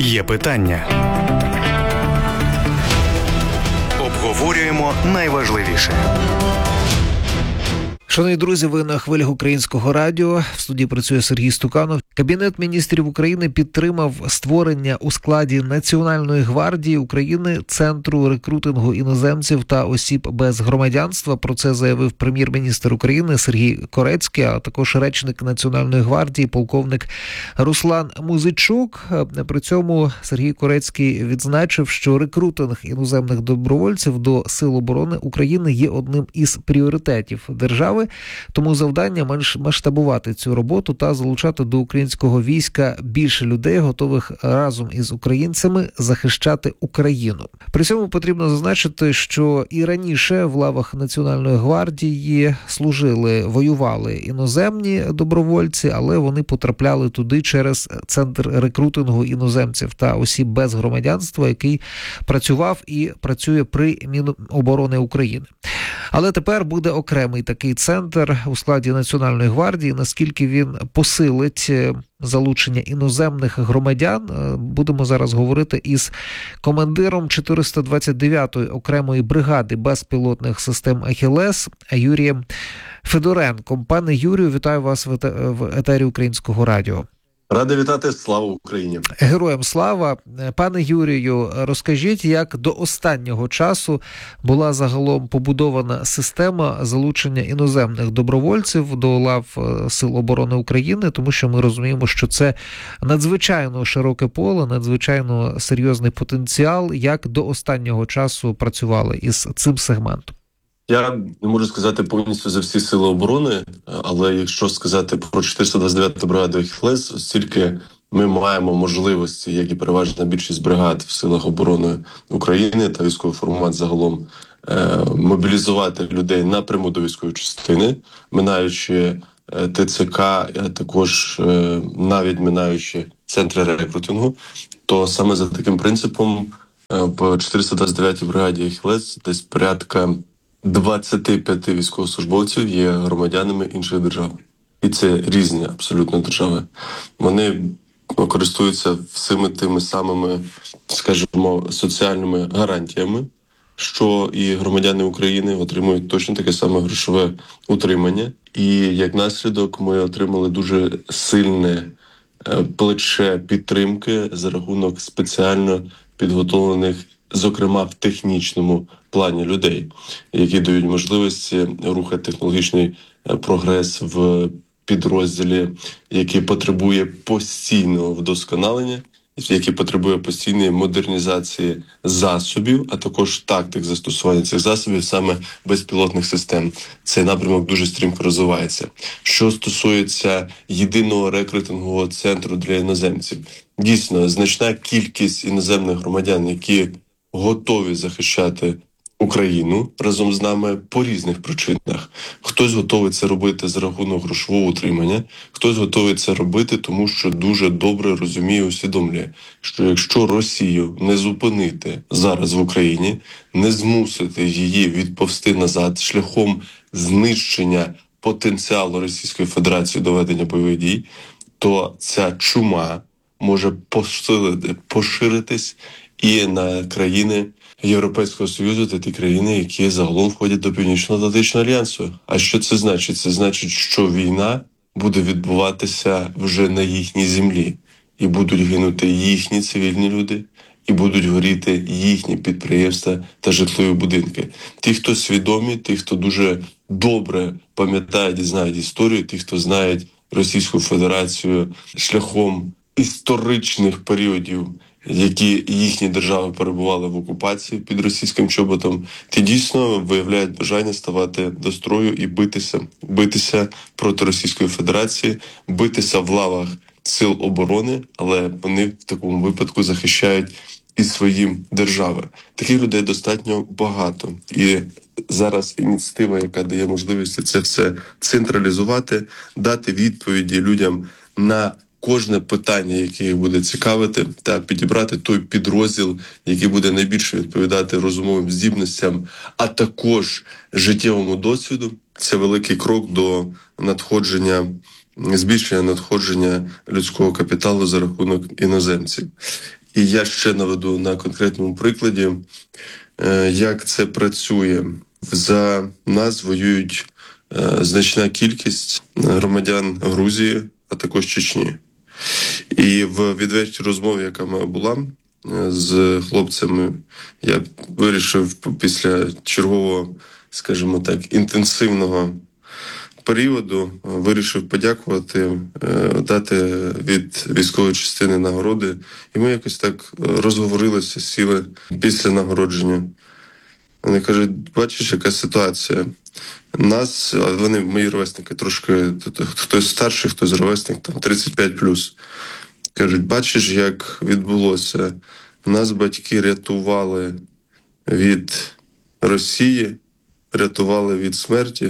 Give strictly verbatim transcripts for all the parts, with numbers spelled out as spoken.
Є питання. Обговорюємо найважливіше. Шановні друзі, ви на хвилях Українського радіо. В студії працює Сергій Стуканов. Кабінет міністрів України підтримав створення у складі Національної гвардії України Центру рекрутингу іноземців та осіб без громадянства. Про це заявив прем'єр-міністр України Сергій Корецький, а також речник Національної гвардії полковник Руслан Музичук. При цьому Сергій Корецький відзначив, що рекрутинг іноземних добровольців до Сил оборони України є одним із пріоритетів держави. Тому завдання масштабувати цю роботу та залучати до українського війська більше людей, готових разом із українцями захищати Україну. При цьому потрібно зазначити, що і раніше в лавах Національної гвардії служили, воювали іноземні добровольці, але вони потрапляли туди через Центр рекрутингу іноземців та осіб без громадянства, який працював і працює при Міноборони України. Але тепер буде окремий такий центр у складі Національної гвардії. Наскільки він посилить залучення іноземних громадян, будемо зараз говорити із командиром чотириста двадцять дев'ятої окремої бригади безпілотних систем «Ахілес» Юрієм Федоренком. Пане Юрію, вітаю вас в етері Українського радіо. Радий вітати, слава Україні! Героям слава! Пане Юрію, розкажіть, як до останнього часу була загалом побудована система залучення іноземних добровольців до лав Сил оборони України, тому що ми розуміємо, що це надзвичайно широке поле, надзвичайно серйозний потенціал. Як до останнього часу працювали із цим сегментом? Я не можу сказати повністю за всі сили оборони, але якщо сказати про чотириста двадцять дев'яту бригаду «Ахілес», оскільки ми маємо можливості, як і переважна більшість бригад в силах оборони України та військовий формат загалом, мобілізувати людей напряму до військової частини, минаючи ТЦК, а також навіть минаючи центри рекрутингу, то саме за таким принципом по чотириста двадцять дев'ятій бригаді «Ахілес» десь порядка двадцять п'ять військовослужбовців є громадянами інших держав. І це різні абсолютно держави. Вони користуються всіми тими самими, скажімо, соціальними гарантіями, що і громадяни України отримують точно таке саме грошове утримання. І як наслідок ми отримали дуже сильне плече підтримки за рахунок спеціально підготовлених, зокрема в технічному плані, людей, які дають можливості рухати технологічний прогрес в підрозділі, який потребує постійного вдосконалення, який потребує постійної модернізації засобів, а також тактик застосування цих засобів саме безпілотних систем. Цей напрямок дуже стрімко розвивається. Що стосується єдиного рекрутингового центру для іноземців, дійсно, значна кількість іноземних громадян, які готові захищати Україну разом з нами по різних причинах. Хтось готовий це робити за рахунок грошового утримання, хтось готовий це робити, тому що дуже добре розуміє, усвідомлює, що якщо Росію не зупинити зараз в Україні, не змусити її відповсти назад шляхом знищення потенціалу Російської Федерації до ведення бойових дій, то ця чума може посилити, поширитись і на країни Європейського Союзу та ті країни, які загалом входять до Північно-Атлантичного альянсу. А що це значить? Це значить, що війна буде відбуватися вже на їхній землі. І будуть гинути їхні цивільні люди, і будуть горіти їхні підприємства та житлові будинки. Ті, хто свідомі, ті, хто дуже добре пам'ятають і знають історію, ті, хто знають Російську Федерацію шляхом історичних періодів, які їхні держави перебували в окупації під російським чоботом, ті дійсно виявляють бажання ставати до строю і битися, битися проти Російської Федерації, битися в лавах сил оборони, але вони в такому випадку захищають і свої держави. Таких людей достатньо багато. І зараз ініціатива, яка дає можливість це все централізувати, дати відповіді людям на кожне питання, яке їх буде цікавити, та підібрати той підрозділ, який буде найбільше відповідати розумовим здібностям, а також життєвому досвіду. Це великий крок до надходження, збільшення надходження людського капіталу за рахунок іноземців. І я ще наведу на конкретному прикладі, як це працює. За нас воюють значна кількість громадян Грузії, а також Чечні. І в відвертій розмові, яка моя була з хлопцями, я вирішив після чергового, скажімо так, інтенсивного періоду, вирішив подякувати, дати від військової частини нагороди. І ми якось так розговорилися, сіли після нагородження. Вони кажуть, бачиш, яка ситуація. Нас, а вони, мої ровесники, трошки, хтось старший, хтось ровесник, там тридцять п'ять плюс. Кажуть, бачиш, як відбулося. Нас батьки рятували від Росії, рятували від смерті,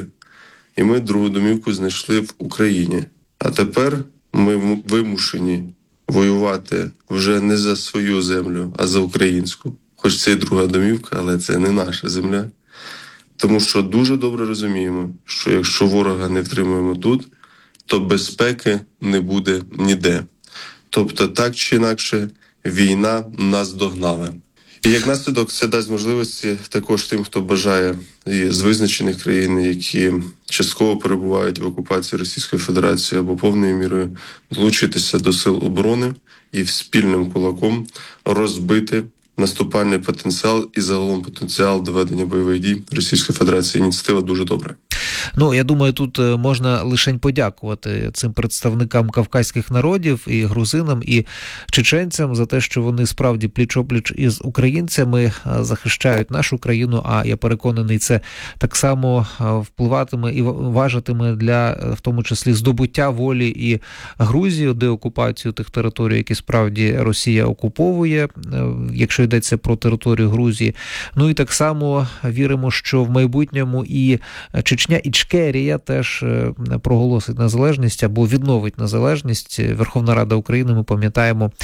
і ми другу домівку знайшли в Україні. А тепер ми вимушені воювати вже не за свою землю, а за українську. Хоч це і друга домівка, але це не наша земля. Тому що дуже добре розуміємо, що якщо ворога не втримуємо тут, то безпеки не буде ніде. Тобто, так чи інакше, війна нас догнала. І як наслідок це дасть можливості також тим, хто бажає і з визначених країн, які частково перебувають в окупації Російської Федерації або повною мірою, долучитися до сил оборони і спільним кулаком розбити наступальний потенціал і загалом потенціал доведення бойових дій Російської Федерації. Ініціатива дуже добра. Ну, я думаю, тут можна лише подякувати цим представникам кавказьких народів, і грузинам, і чеченцям за те, що вони справді пліч-опліч із українцями захищають нашу країну, а я переконаний, це так само впливатиме і важитиме для, в тому числі, здобуття волі і Грузії, деокупацію тих територій, які справді Росія окуповує, якщо йдеться про територію Грузії. Ну і так само віримо, що в майбутньому і Чечня, і Ічкерія теж проголосить незалежність або відновить незалежність. Верховна Рада України, ми пам'ятаємо,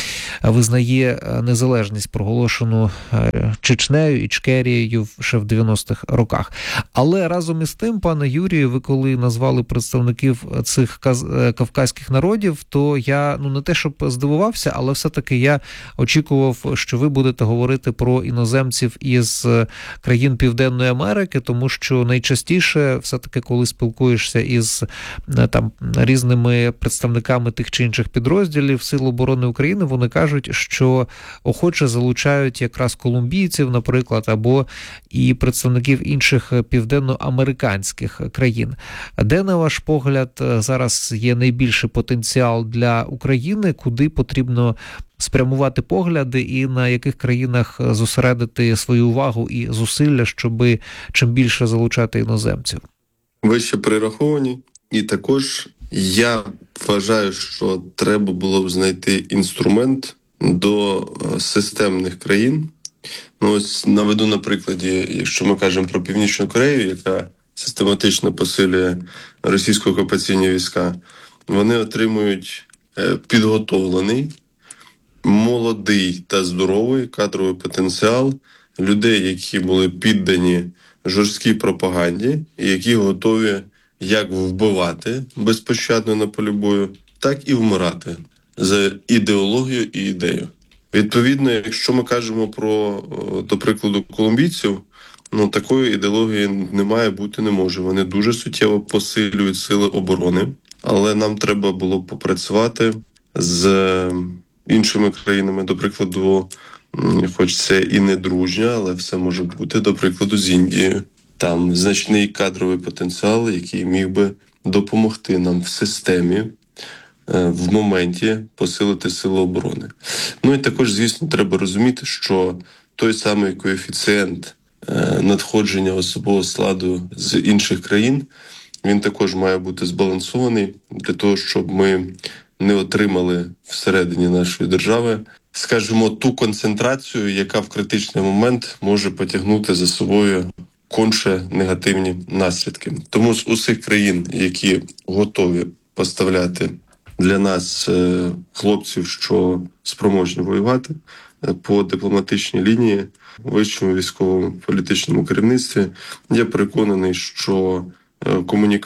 визнає незалежність, проголошену Чечнею, Ічкерією ще в дев'яностих роках. Але разом із тим, пане Юрію, ви коли назвали представників цих кавказьких народів, то я, ну не те, щоб здивувався, але все-таки я очікував, що ви будете говорити про іноземців із країн Південної Америки, тому що найчастіше все-таки, коли спілкуєшся із там різними представниками тих чи інших підрозділів Сил оборони України, вони кажуть, що охоче залучають якраз колумбійців, наприклад, або і представників інших південноамериканських країн. Де, на ваш погляд, зараз є найбільший потенціал для України, куди потрібно спрямувати погляди і на яких країнах зосередити свою увагу і зусилля, щоб чим більше залучати іноземців? Ви ще перераховані. І також я вважаю, що треба було б знайти інструмент до системних країн. Ну, ось наведу на прикладі, якщо ми кажемо про Північну Корею, яка систематично посилює російсько-окупаційні війська, вони отримують підготовлений, молодий та здоровий кадровий потенціал людей, які були піддані жорсткій пропаганді, і які готові як вбивати безпощадно на полі бою, так і вмирати за ідеологію і ідею. Відповідно, якщо ми кажемо про, до прикладу, колумбійців, ну такої ідеології не має бути, не може. Вони дуже суттєво посилюють сили оборони, але нам треба було попрацювати з іншими країнами, до прикладу, хоч це і не дружня, але все може бути, до прикладу, з Індією. Там значний кадровий потенціал, який міг би допомогти нам в системі, в моменті посилити сили оборони. Ну і також, звісно, треба розуміти, що той самий коефіцієнт надходження особового складу з інших країн, він також має бути збалансований для того, щоб ми не отримали всередині нашої держави, скажімо, ту концентрацію, яка в критичний момент може потягнути за собою конче негативні наслідки. Тому з усіх країн, які готові поставляти для нас хлопців, що спроможні воювати, по дипломатичній лінії, у вищому військовому політичному керівництві, я переконаний, що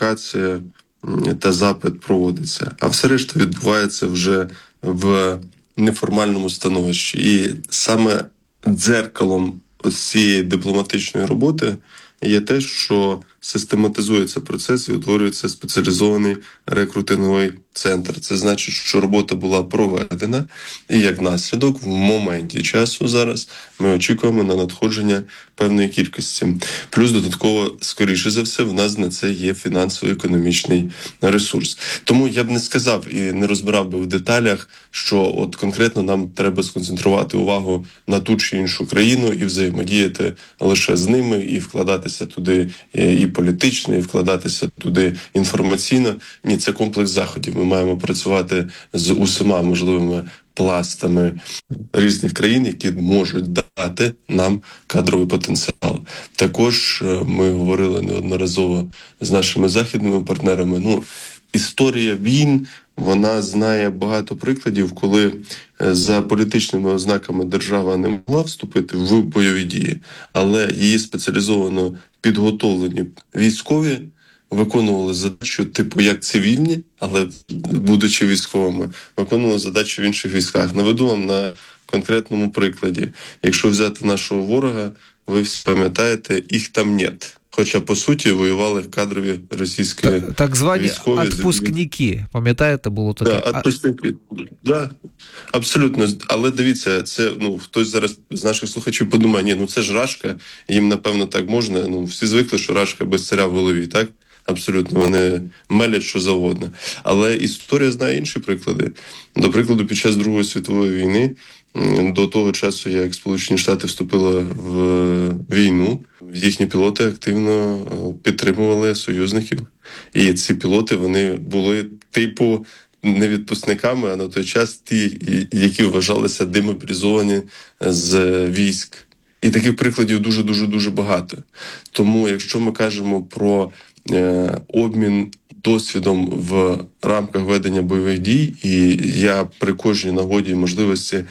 комунікація та запит проводиться. А все решта відбувається вже в неформальному становищі. І саме дзеркалом цієї дипломатичної роботи є те, що систематизується процес і утворюється спеціалізований рекрутинговий центр. Це значить, що робота була проведена, і як наслідок в моменті часу зараз ми очікуємо на надходження певної кількості. Плюс додатково, скоріше за все, в нас на це є фінансово-економічний ресурс. Тому я б не сказав і не розбирав би в деталях, що от конкретно нам треба сконцентрувати увагу на ту чи іншу країну і взаємодіяти лише з ними, і вкладатися туди і політично, і вкладатися туди інформаційно. Ні, це комплекс заходів. Ми маємо працювати з усіма можливими пластами різних країн, які можуть дати нам кадровий потенціал. Також ми говорили неодноразово з нашими західними партнерами. Ну, історія війн, вона знає багато прикладів, коли за політичними ознаками держава не могла вступити в бойові дії, але її спеціалізовано підготовлені військові виконували задачу, типу, як цивільні, але будучи військовими, виконували задачу в інших військах. Наведу вам на конкретному прикладі. Якщо взяти нашого ворога, ви всі пам'ятаєте, їх там нет. Хоча, по суті, воювали кадрові російські так, так звані військові. відпускники. Пам'ятаєте, було таке? Да, відпускники. Да, абсолютно. Але дивіться, це, ну, хтось зараз з наших слухачів подумає, ні, ну це ж Рашка, їм, напевно, так можна. Ну, всі звикли, що Рашка без царя в голові, так? Абсолютно, вони мелять що завгодно. Але історія знає інші приклади. До прикладу, під час Другої світової війни, до того часу, як Сполучені Штати вступили в війну, їхні пілоти активно підтримували союзників. І ці пілоти, вони були типу не відпускниками, а на той час ті, які вважалися демобілізовані з військ. І таких прикладів дуже-дуже-дуже багато. Тому, якщо ми кажемо про е, обмін досвідом в рамках ведення бойових дій, і я при кожній нагоді і можливості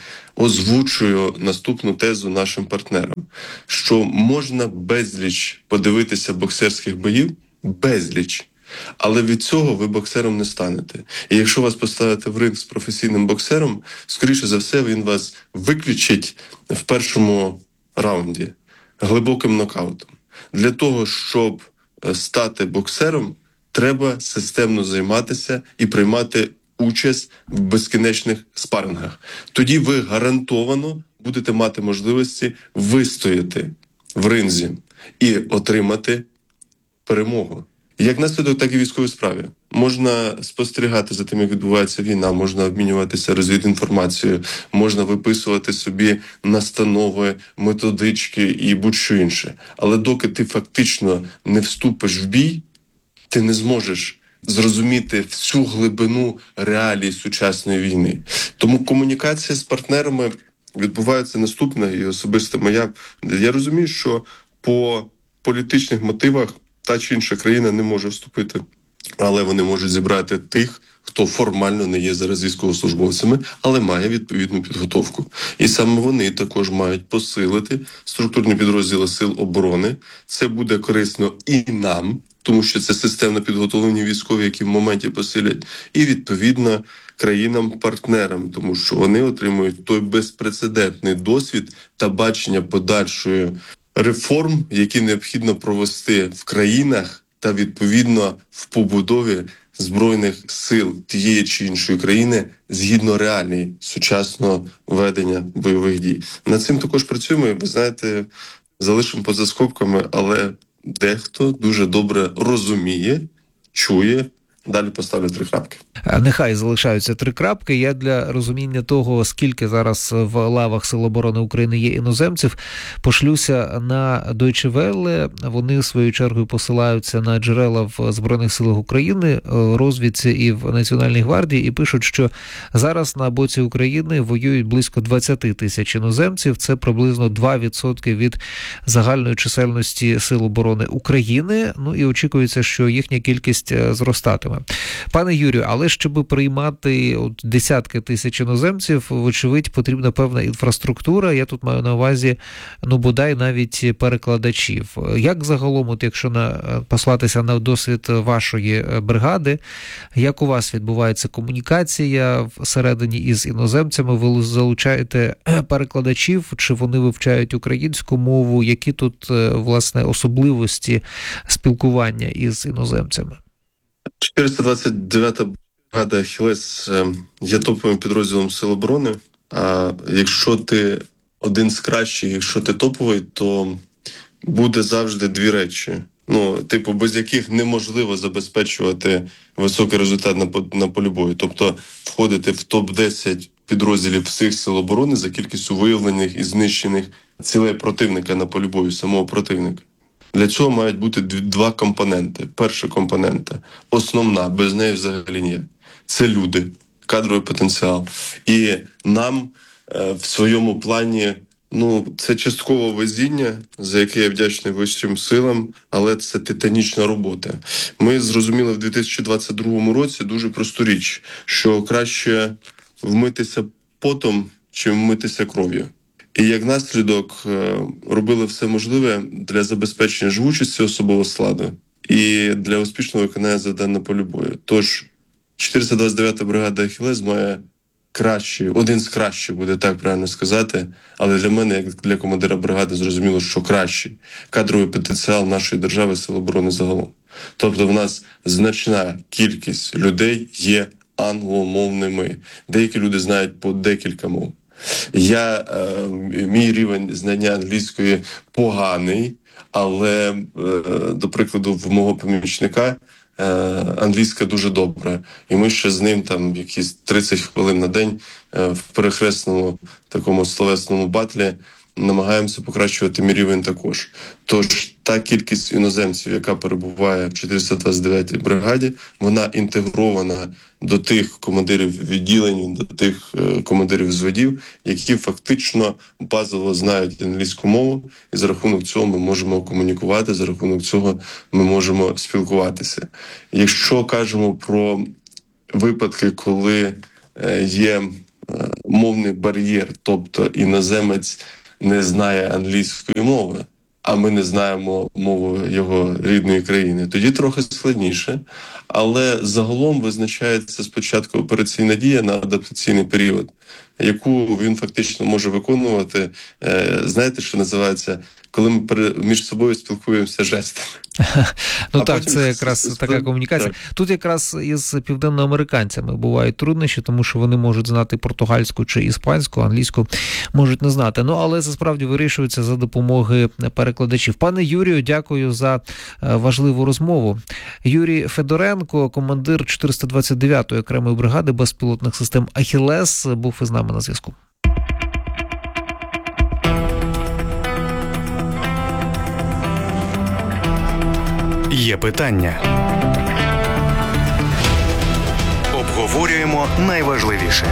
озвучую наступну тезу нашим партнерам, що можна безліч подивитися боксерських боїв, безліч, але від цього ви боксером не станете. І якщо вас поставити в ринг з професійним боксером, скоріше за все він вас виключить в першому раунді глибоким нокаутом. Для того, щоб стати боксером, треба системно займатися і приймати участь в безкінечних спарингах. Тоді ви гарантовано будете мати можливості вистояти в ринзі і отримати перемогу. Як наслідок, так і військовій справі. Можна спостерігати за тим, як відбувається війна, можна обмінюватися розвідінформацією, можна виписувати собі настанови, методички і будь-що інше. Але доки ти фактично не вступиш в бій, ти не зможеш зрозуміти всю глибину реалій сучасної війни. Тому комунікація з партнерами відбувається наступна, і особисто моя. Я розумію, що по політичних мотивах та чи інша країна не може вступити, але вони можуть зібрати тих, хто формально не є зараз військовослужбовцями, але має відповідну підготовку. І саме вони також мають посилити структурні підрозділи Сил оборони. Це буде корисно і нам, тому що це системно підготовлені військові, які в моменті посилять, і відповідно країнам-партнерам, тому що вони отримують той безпрецедентний досвід та бачення подальшої реформ, які необхідно провести в країнах та, відповідно, в побудові Збройних сил тієї чи іншої країни згідно реалій сучасного ведення бойових дій. Над цим також працюємо, і, ви знаєте, залишимо поза скобками, але дехто дуже добре розуміє, чує. Далі поставлю три крапки. Нехай залишаються три крапки. Я для розуміння того, скільки зараз в лавах Сил оборони України є іноземців, пошлюся на Deutsche Welle. Вони, своєю чергою, посилаються на джерела в Збройних силах України, розвідці і в Національній гвардії, і пишуть, що зараз на боці України воюють близько двадцять тисяч іноземців. Це приблизно два відсотки від загальної чисельності Сил оборони України. Ну і очікується, що їхня кількість зростатиме. іноземцями. Пане Юрію, але щоб приймати от десятки тисяч іноземців, вочевидь, потрібна певна інфраструктура. Я тут маю на увазі, ну, бодай навіть перекладачів. Як загалом, от якщо на, послатися на досвід вашої бригади, як у вас відбувається комунікація всередині із іноземцями? Ви залучаєте перекладачів, чи вони вивчають українську мову? Які тут, власне, особливості спілкування із іноземцями? чотириста двадцять дев'ята бригада «Ахіллес» є топовим підрозділом Сил оборони. А якщо ти один з кращих, якщо ти топовий, то буде завжди дві речі. Ну, типу, без яких неможливо забезпечувати високий результат на, на полі бою. Тобто входити в топ десять підрозділів всіх Сил оборони за кількістю виявлених і знищених цілей противника на полі бою, самого противника. Для цього мають бути два компоненти. Перша компонента, основна, без неї взагалі ні. Це люди, кадровий потенціал. І нам е, в своєму плані, ну, це частково везіння, за яке я вдячний Вищим силам, але це титанічна робота. Ми зрозуміли в дві тисячі двадцять другому році дуже просту річ, що краще вмитися потом, чим вмитися кров'ю. І як наслідок робили все можливе для забезпечення живучості особового складу і для успішного виконання завдань на полі бою. Тож чотириста двадцять дев'ята бригада «Ахіллес» має кращий, один з кращих, буде так правильно сказати, але для мене, як для командира бригади, зрозуміло, що кращий кадровий потенціал нашої держави, Сил оборони загалом. Тобто в нас значна кількість людей є англомовними. Деякі люди знають по декілька мов. Я, е, мій рівень знання англійської поганий, але, е, до прикладу, в мого помічника е, англійська дуже добра. І ми ще з ним там якісь тридцять хвилин на день е, в перехресному такому словесному батлі намагаємося покращувати мій рівень також. Тож та кількість іноземців, яка перебуває в чотириста двадцять дев'ятій бригаді, вона інтегрована до тих командирів відділень, до тих е, командирів взводів, які фактично базово знають англійську мову, і за рахунок цього ми можемо комунікувати, за рахунок цього ми можемо спілкуватися. Якщо кажемо про випадки, коли е, є е, мовний бар'єр, тобто іноземець не знає англійської мови, а ми не знаємо мову його рідної країни, тоді трохи складніше. Але загалом визначається спочатку операційна дія на адаптаційний період, яку він фактично може виконувати, знаєте, що називається, коли ми між собою спілкуємося жестами. Ну а так, це якраз з... така комунікація. Так. Тут якраз із південноамериканцями бувають труднощі, тому що вони можуть знати португальську чи іспанську, англійську можуть не знати. Ну, але це справді вирішується за допомоги перекладачів. Пане Юрію, дякую за важливу розмову. Юрій Федоренко, командир чотириста двадцять дев'ятої окремої бригади безпілотних систем «Ахіллес», був із нами на зв'язку. Є питання. Обговорюємо найважливіше.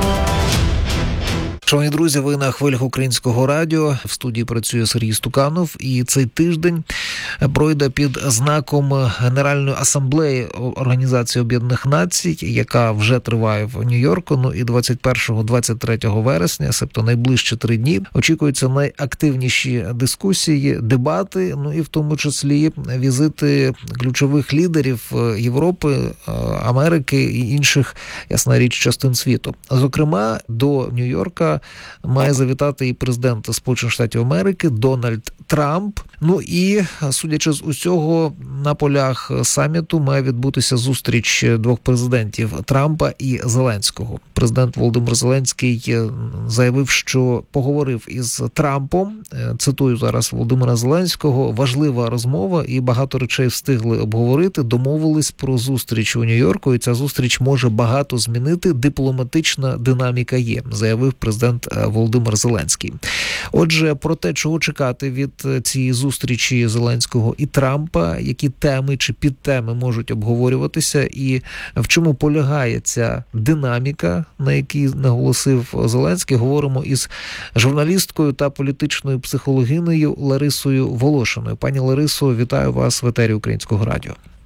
Шановні друзі, ви на хвилях Українського радіо. В студії працює Сергій Стуканов. І цей тиждень пройде під знаком Генеральної асамблеї Організації Об'єднаних Націй, яка вже триває в Нью-Йорку. Ну і двадцять першого - двадцять третього вересня, себто найближчі три дні, очікуються найактивніші дискусії, дебати, ну і в тому числі візити ключових лідерів Європи, Америки і інших, ясна річ, частин світу. Зокрема, до Нью-Йорка має завітати і президент Сполучених Штатів Америки Дональд Трамп. Ну і, судячи з усього, на полях саміту має відбутися зустріч двох президентів – Трампа і Зеленського. Президент Володимир Зеленський заявив, що поговорив із Трампом. Цитую зараз Володимира Зеленського. Важлива розмова і багато речей встигли обговорити. Домовились про зустріч у Нью-Йорку, і ця зустріч може багато змінити. Дипломатична динаміка є, заявив президент Володимир Зеленський. Отже, про те, чого чекати від цієї зустрічі Зеленського і Трампа, які теми чи підтеми можуть обговорюватися і в чому полягає ця динаміка, на якій наголосив Зеленський, говоримо із журналісткою та політичною психологинею Ларисою Волошиною. Пані Ларисо, вітаю вас в етері Українського радіо.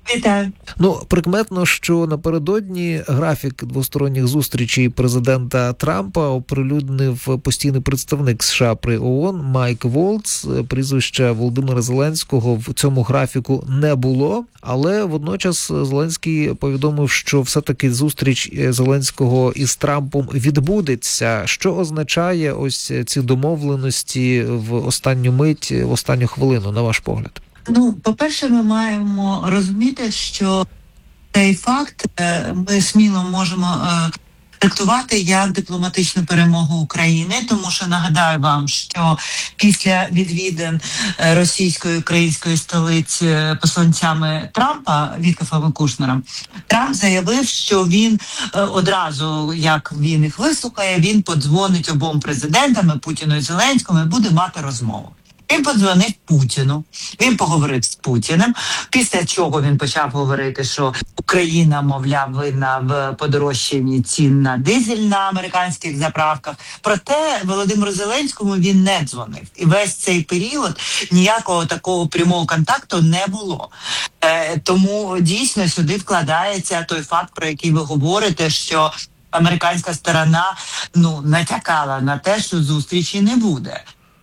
Вітаю. Ну, прикметно, що напередодні графік двосторонніх зустрічей президента Трампа оприлюднив постійний представник США при ООН Майк Волц. Прізвища Володимира Зеленського в цьому графіку не було, але водночас Зеленський повідомив, що все-таки зустріч Зеленського із Трампом відбудеться. Що означає ось ці домовленості в останню мить, в останню хвилину, на ваш погляд? Ну, по-перше, ми маємо розуміти, що цей факт е, ми сміло можемо е, трактувати як дипломатичну перемогу України, тому що нагадаю вам, що після відвідин е, російської української столиці е, посланцями Трампа Віткофом і Кушнером, Трамп заявив, що він е, одразу, як він їх вислухає, він подзвонить обом президентам, і Путіну і Зеленському, і буде мати розмову. Він подзвонив Путіну, він поговорив з Путіним, після чого він почав говорити, що Україна, мовляв, винна в подорожчанні цін на дизель на американських заправках. Проте Володимиру Зеленському він не дзвонив. І весь цей період ніякого такого прямого контакту не було. Е, тому дійсно сюди вкладається той факт, про який ви говорите, що американська сторона ну, натякала на те, що зустрічі не буде.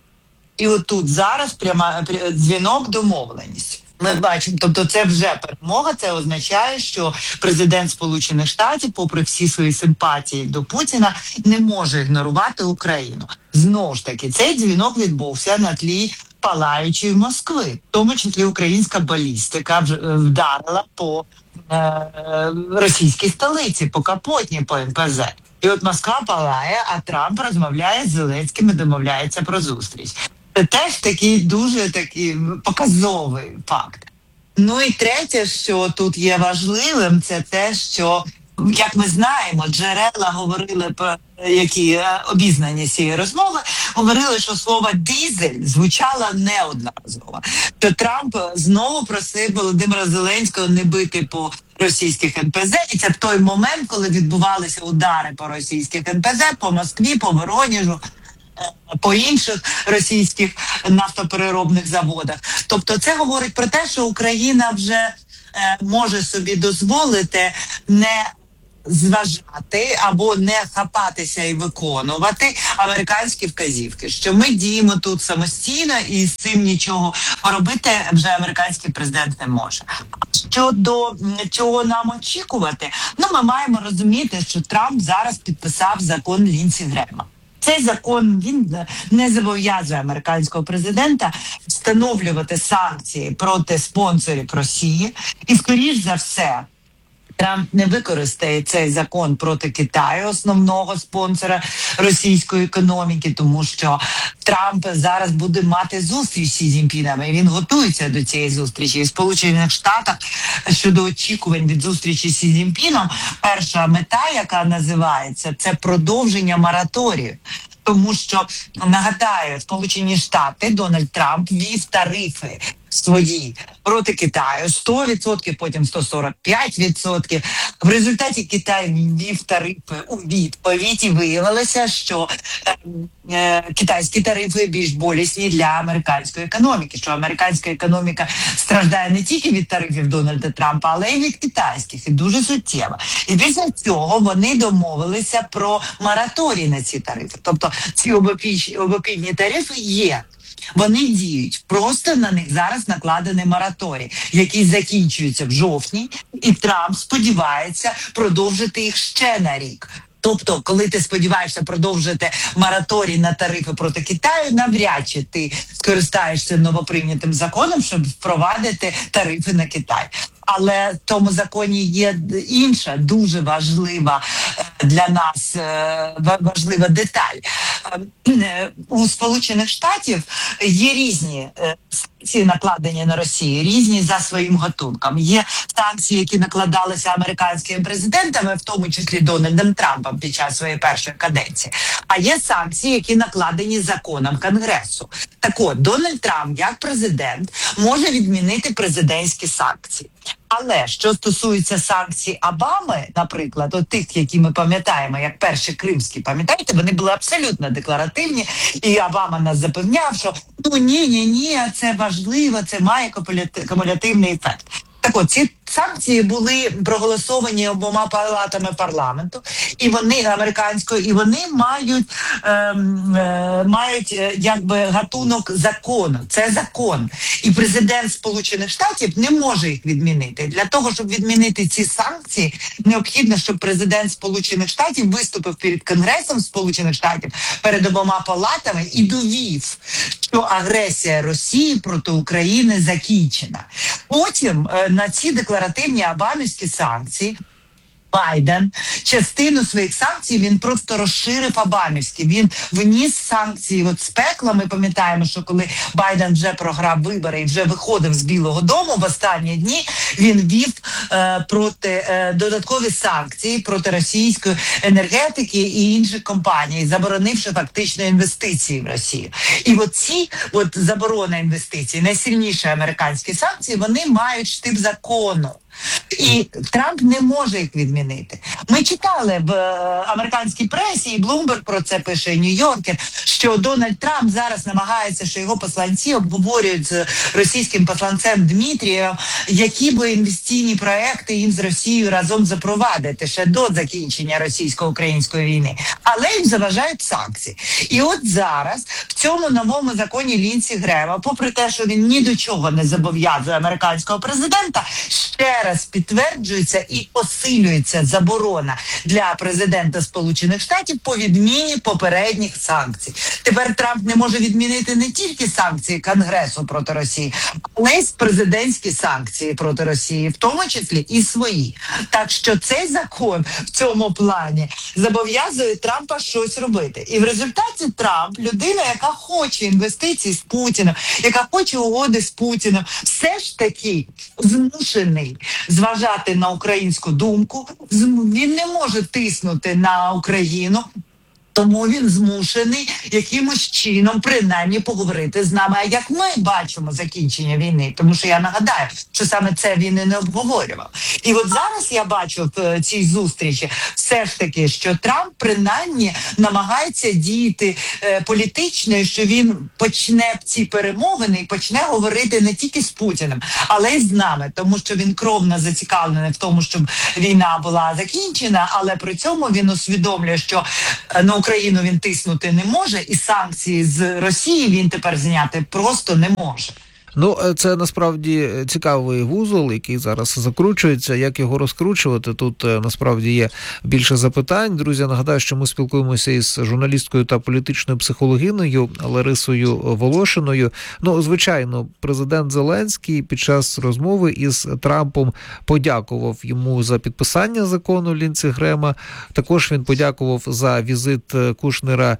І отут зараз пряма дзвінок, домовленість. Ми бачимо, тобто це вже перемога, це означає, що президент Сполучених Штатів, попри всі свої симпатії до Путіна, не може ігнорувати Україну. Знову ж таки, цей дзвінок відбувся на тлі палаючої Москви, в тому числі українська балістика вдарила по е- російській столиці, по Капотні, по ен пе зет. І от Москва палає, а Трамп розмовляє з Зеленським і домовляється про зустріч. Це теж такий дуже такий показовий факт. Ну і третє, що тут є важливим, це те, що, як ми знаємо, джерела говорили, про які обізнані з цієї розмови, говорили, що слово «дизель» звучало неодноразово. Що Трамп знову просив Володимира Зеленського не бити по російських ен пе зет, і це в той момент, коли відбувалися удари по російських ен пе зет, по Москві, по Воронежу, по інших російських нафтопереробних заводах. Тобто це говорить про те, що Україна вже е, може собі дозволити не зважати або не хапатися і виконувати американські вказівки, що ми діємо тут самостійно і з цим нічого робити вже американський президент не може. Щодо чого нам очікувати, ну ми маємо розуміти, що Трамп зараз підписав закон Лінсі Грема. Цей закон, він не зобов'язує американського президента встановлювати санкції проти спонсорів Росії. І, скоріш за все, Трамп не використає цей закон проти Китаю, основного спонсора російської економіки, тому що Трамп зараз буде мати зустріч з Сі Цзіньпіном, і він готується до цієї зустрічі. І в Сполучених Штатах щодо очікувань від зустрічі з Сі Цзіньпіном, перша мета, яка називається, це продовження мораторію. Тому що, нагадаю, Сполучені Штати, Дональд Трамп ввів тарифи свої проти Китаю, сто відсотків, потім сто сорок п'ять відсотків. В результаті Китай ввів тарифи у відповідь, і виявилося, що е, е, китайські тарифи більш болісні для американської економіки, що американська економіка страждає не тільки від тарифів Дональда Трампа, але й від китайських, і дуже суттєво. І після цього вони домовилися про мораторій на ці тарифи. Тобто ці обопільні тарифи є. Вони діють, просто на них зараз накладений мораторій, який закінчується в жовтні, і Трамп сподівається продовжити їх ще на рік. Тобто, коли ти сподіваєшся продовжити мораторій на тарифи проти Китаю, навряд чи ти скористаєшся новоприйнятим законом, щоб впровадити тарифи на Китай. Але в тому законі є інша, дуже важлива для нас важлива деталь. У Сполучених Штатів є різні санкції, накладені на Росію, різні за своїм гатунком. Є санкції, які накладалися американськими президентами, в тому числі Дональдом Трампом під час своєї першої каденції. А є санкції, які накладені законом Конгресу. Так от, Дональд Трамп, як президент, може відмінити президентські санкції. Але що стосується санкцій Обами, наприклад, от тих, які ми пам'ятаємо, як перші кримські, пам'ятаєте, вони були абсолютно декларативні, і Обама нас запевняв, що ну ні-ні-ні, це важливо, це має кумулятивний ефект. Так от, ці санкції були проголосовані обома палатами парламенту, і вони американською, і вони мають ем, е, мають е, якби гатунок закону. Це закон. І президент Сполучених Штатів не може їх відмінити. Для того, щоб відмінити ці санкції, необхідно, щоб президент Сполучених Штатів виступив перед Конгресом Сполучених Штатів, перед обома палатами і довів, що агресія Росії проти України закінчена. Потім е, на ці декларативні обамівські санкції Байден частину своїх санкцій він просто розширив обамівські. Він вніс санкції от з пекла. Ми пам'ятаємо, що коли Байден вже програв вибори і вже виходив з Білого дому в останні дні, він ввів е, проти е, додаткові санкції проти російської енергетики і інших компаній, заборонивши фактично інвестиції в Росію. І от ці от заборона інвестицій, найсильніші американські санкції, вони мають штиб закону. І Трамп не може їх відмінити. Ми читали в е, американській пресі, і Блумберг про це пише, і Нью-Йоркер, що Дональд Трамп зараз намагається, що його посланці обговорюють з російським посланцем Дмитрієм, які би інвестиційні проекти їм з Росією разом запровадити ще до закінчення російсько-української війни. Але їм заважають санкції. І от зараз в цьому новому законі Лінсі Грема, попри те, що він ні до чого не зобов'язує американського президента, ще раз підтверджується і посилюється заборона для президента Сполучених Штатів по відміні попередніх санкцій. Тепер Трамп не може відмінити не тільки санкції Конгресу проти Росії, але й президентські санкції проти Росії, в тому числі і свої. Так що цей закон в цьому плані зобов'язує Трампа щось робити. І в результаті Трамп, людина, яка хоче інвестицій з Путіним, яка хоче угоди з Путіним, все ж таки змушений зважати на українську думку, він не може тиснути на Україну, тому він змушений якимось чином принаймні поговорити з нами. А як ми бачимо закінчення війни? Тому що я нагадаю, що саме це він і не обговорював. І от зараз я бачу в цій зустрічі все ж таки, що Трамп принаймні намагається діяти е, політично, і що він почне ці перемовини і почне говорити не тільки з Путіним, але й з нами. Тому що він кровно зацікавлений в тому, щоб війна була закінчена, але при цьому він усвідомлює, що е, на Україну він тиснути не може, і санкції з Росії він тепер зняти просто не може. Ну, це насправді цікавий вузол, який зараз закручується. Як його розкручувати? Тут насправді є більше запитань. Друзі, нагадаю, що ми спілкуємося із журналісткою та політичною психологиною Ларисою Волошиною. Ну, звичайно, президент Зеленський під час розмови із Трампом подякував йому за підписання закону Лінсі Грема. Також він подякував за візит Кушнера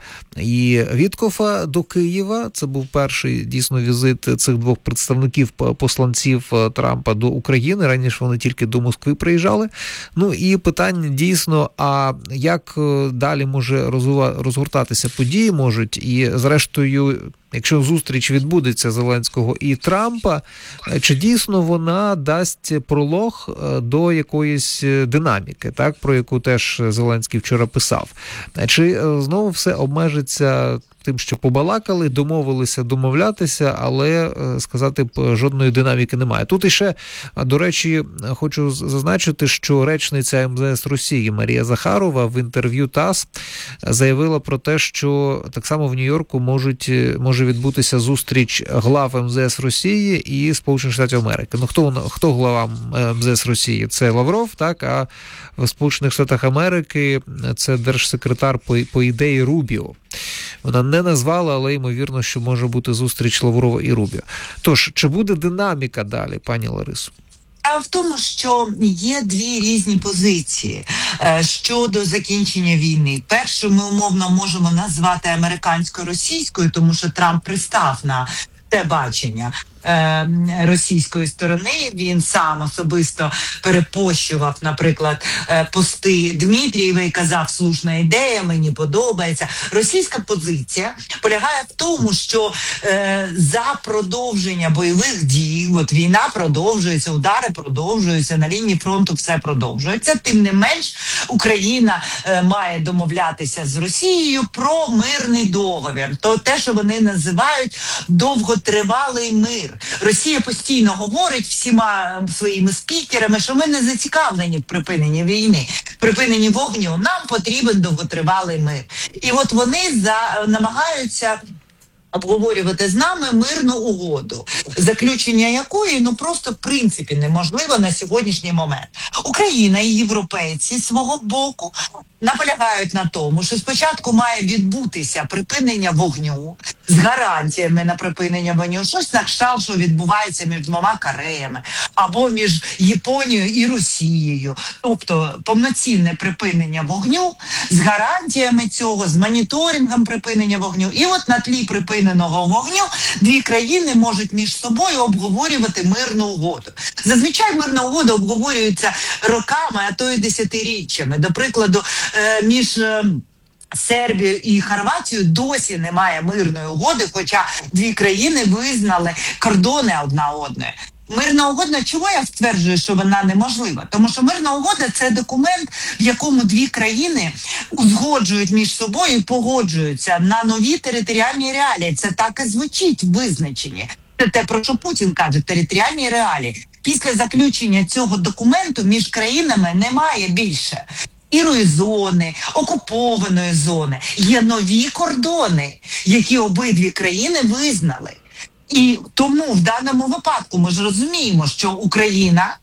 і Віткофа до Києва. Це був перший, дійсно, візит цих двох представників посланців Трампа до України. Раніше вони тільки до Москви приїжджали. Ну і питання дійсно, а як далі може розгортатися події можуть? І зрештою, якщо зустріч відбудеться Зеленського і Трампа, чи дійсно вона дасть пролог до якоїсь динаміки, так, про яку теж Зеленський вчора писав? Чи знову все обмежиться тим, що побалакали, домовилися домовлятися, але, сказати б, жодної динаміки немає. Тут іще, до речі, хочу зазначити, що речниця ем зе ес Росії Марія Захарова в інтерв'ю ТАСС заявила про те, що так само в Нью-Йорку можуть, може відбутися зустріч глав ем зе ес Росії і Сполучених Штатів Америки. Ну, хто, хто глава ем зе ес Росії? Це Лавров, так, а в Сполучених Штатах Америки це держсекретар по, по ідеї Рубіо. Вона не назвала, але ймовірно, що може бути зустріч Лаврова і Рубіо. Тож, чи буде динаміка далі, пані Ларисо? А в тому, що є дві різні позиції е, щодо закінчення війни. Першу ми умовно можемо назвати американсько-російською, тому що Трамп пристав на те бачення е, російської сторони. Він сам особисто перепощував, наприклад, е, пости Дмитрієва і казав: слушна ідея, мені подобається. Російська позиція полягає в тому, що е, за продовження бойових дій, от війна продовжується, удари продовжуються, на лінії фронту все продовжується. Тим не менш, Україна е, має домовлятися з Росією про мирний договір. То те, що вони називають довготривалий мир. Росія постійно говорить всіма своїми спікерами, що ми не зацікавлені в припиненні війни, в припиненні вогню. Нам потрібен довготривалий мир. І от вони за намагаються обговорювати з нами мирну угоду, заключення якої ну просто в принципі неможливо на сьогоднішній момент. Україна і європейці з свого боку наполягають на тому, що спочатку має відбутися припинення вогню з гарантіями на припинення вогню, щось на кшталт, що відбувається між двома Кореями, або між Японією і Росією. Тобто повноцінне припинення вогню з гарантіями цього, з моніторингом припинення вогню. І от на тлі припиненого вогню дві країни можуть між собою обговорювати мирну угоду. Зазвичай мирна угода обговорюється роками, а то й десятиріччями. До прикладу, між Сербією і Хорватією досі немає мирної угоди, хоча дві країни визнали кордони одна одної. Мирна угода, чого я стверджую, що вона неможлива? Тому що мирна угода – це документ, в якому дві країни узгоджують між собою і погоджуються на нові територіальні реалії. Це так і звучить в визначенні. Це те, про що Путін каже, територіальні реалії. Після заключення цього документу між країнами немає більше сірої зони, окупованої зони. Є нові кордони, які обидві країни визнали. І тому в даному випадку ми ж розуміємо, що Україна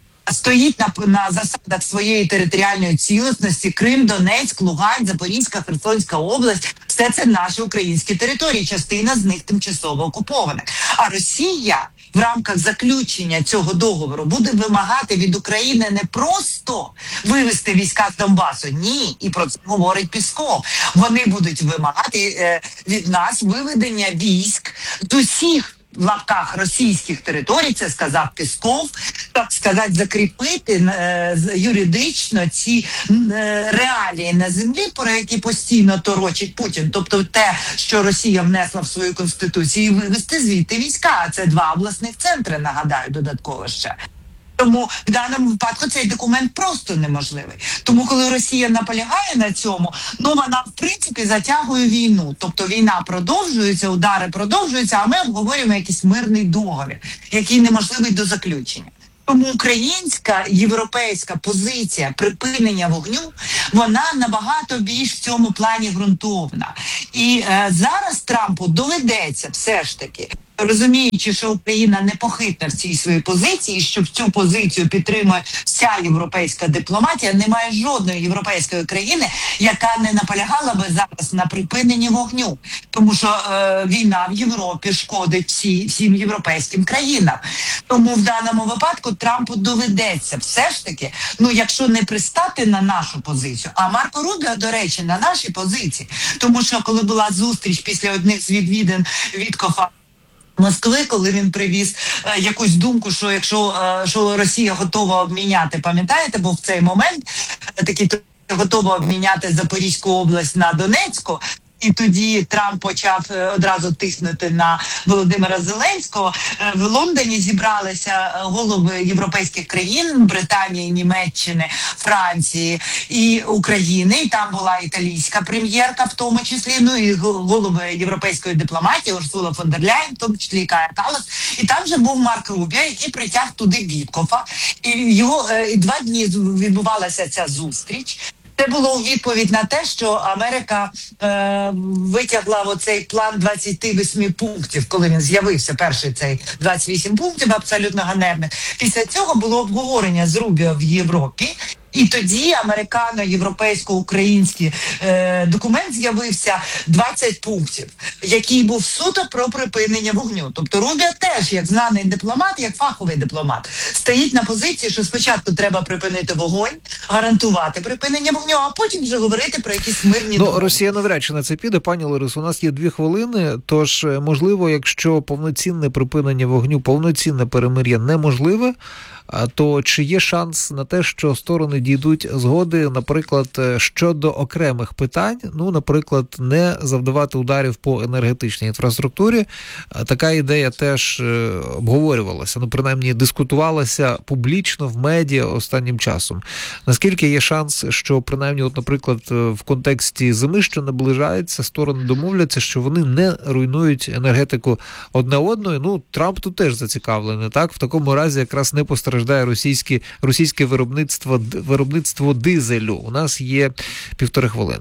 стоїть на, на засадах своєї територіальної цілісності. Крим, Донецьк, Луганськ, Запорізька, Херсонська область – все це наші українські території, частина з них тимчасово окупована. А Росія в рамках заключення цього договору буде вимагати від України не просто вивести війська з Донбасу, ні, і про це говорить Пісков. Вони будуть вимагати е, від нас виведення військ з усіх в лапках російських територій, це сказав Пісков, так сказати, закріпити е, юридично ці е, реалії на землі, про які постійно торочить Путін. Тобто те, що Росія внесла в свою конституцію, і вивести звідти війська. А це два обласних центри, нагадаю, додатково ще. Тому в даному випадку цей документ просто неможливий. Тому коли Росія наполягає на цьому, ну вона в принципі затягує війну. Тобто війна продовжується, удари продовжуються, а ми обговорюємо якийсь мирний договір, який неможливий до заключення. Тому українська, європейська позиція припинення вогню, вона набагато більш в цьому плані ґрунтовна. І е, зараз Трампу доведеться все ж таки, розуміючи, що Україна непохитна в цій своїй позиції, що в цю позицію підтримує вся європейська дипломатія, немає жодної європейської країни, яка не наполягала би зараз на припиненні вогню. Тому що е, війна в Європі шкодить всі, всім європейським країнам. Тому в даному випадку Трампу доведеться все ж таки, ну якщо не пристати на нашу позицію, а Марко Рубіо, до речі, на нашій позиції. Тому що коли була зустріч після одних з відвідин Віткофа Москви, коли він привіз е, якусь думку, що якщо е, що Росія готова обміняти, пам'ятаєте, був в цей момент е, такий готова обміняти Запорізьку область на Донецьку. І тоді Трамп почав одразу тиснути на Володимира Зеленського. В Лондоні зібралися голови європейських країн, Британії, Німеччини, Франції і України. І там була італійська прем'єрка, в тому числі, ну і голови європейської дипломатії, Урсула фон дер Ляйн, в тому числі Кая Каллас. І там вже був Марк Рубіо, який притяг туди Віткофа. І його і два дні відбувалася ця зустріч. Це було у відповідь на те, що Америка е, витягла оцей план двадцять вісім пунктів, коли він з'явився, перший цей двадцять вісім пунктів абсолютно ганебних. Після цього було обговорення з Рубіо в Європі. І тоді американо-європейсько-український е, документ з'явився двадцять пунктів, який був суто про припинення вогню. Тобто Рубіо теж, як знаний дипломат, як фаховий дипломат, стоїть на позиції, що спочатку треба припинити вогонь, гарантувати припинення вогню, а потім вже говорити про якісь мирні... Ну, Росія навряд чи на це піде, пані Ларисо. У нас є дві хвилини, тож, можливо, якщо повноцінне припинення вогню, повноцінне перемир'я неможливе, то чи є шанс на те, що сторони дійдуть згоди, наприклад, щодо окремих питань, ну, наприклад, не завдавати ударів по енергетичній інфраструктурі. Така ідея теж обговорювалася, ну, принаймні дискутувалася публічно в медіа останнім часом. Наскільки є шанс, що принаймні, от, наприклад, в контексті зими, що наближається, сторони домовляться, що вони не руйнують енергетику одне одної. Ну, Трамп тут теж зацікавлений, так? В такому разі якраз не постраждає російське, російське виробництво, виробництво дизелю. У нас є півтори хвилини.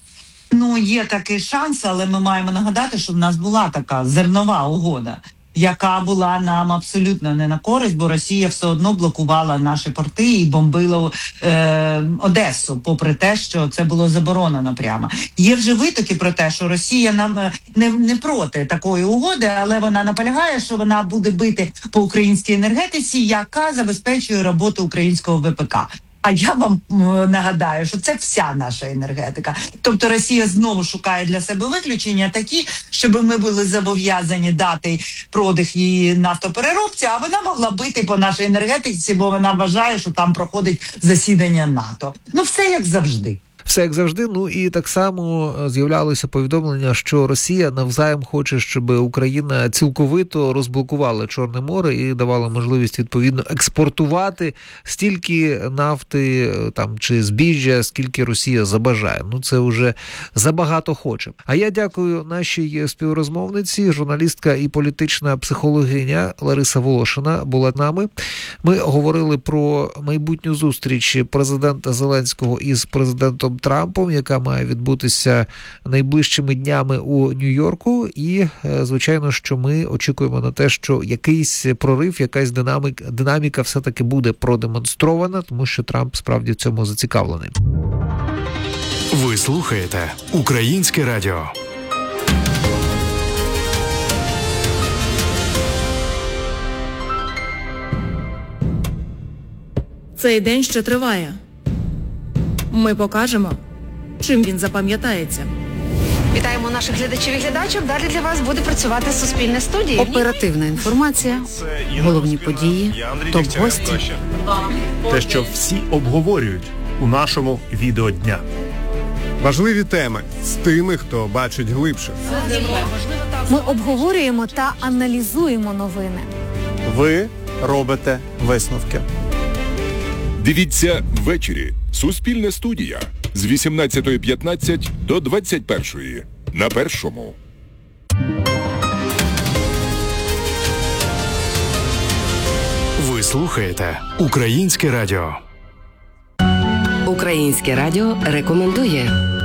Ну, є такий шанс, але ми маємо нагадати, що в нас була така зернова угода, яка була нам абсолютно не на користь, бо Росія все одно блокувала наші порти і бомбила е, Одесу, попри те, що це було заборонено прямо. Є вже витоки про те, що Росія нам не, не проти такої угоди, але вона наполягає, що вона буде бити по українській енергетиці, яка забезпечує роботу українського ВПК. А я вам нагадаю, що це вся наша енергетика. Тобто Росія знову шукає для себе виключення такі, щоб ми були зобов'язані дати продих її нафтопереробці, а вона могла бити по нашій енергетиці, бо вона вважає, що там проходить засідання НАТО. Ну все як завжди. Все як завжди. Ну і так само з'являлося повідомлення, що Росія навзаєм хоче, щоб Україна цілковито розблокувала Чорне море і давала можливість відповідно експортувати стільки нафти там чи збіжжя, скільки Росія забажає. Ну це вже забагато хоче. А я дякую нашій співрозмовниці, журналістка і політична психологиня Лариса Волошина була з нами. Ми говорили про майбутню зустріч президента Зеленського із президентом Трампом, яка має відбутися найближчими днями у Нью-Йорку. І, звичайно, що ми очікуємо на те, що якийсь прорив, якась динаміка, динаміка все-таки буде продемонстрована, тому що Трамп справді в цьому зацікавлений. Ви слухаєте Українське радіо. Цей день ще триває. Ми покажемо, чим він запам'ятається. Вітаємо наших глядачів і глядачок. Далі для вас буде працювати Суспільне студія. Оперативна інформація, головні події, топ-гості. Те, що всі обговорюють у нашому відео дня. Важливі теми з тими, хто бачить глибше. Ми обговорюємо та аналізуємо новини. Ви робите висновки. Дивіться ввечері. Суспільне студія з вісімнадцятої п'ятнадцять до двадцять першої на Першому. Ви слухаєте Українське радіо. Українське радіо рекомендує.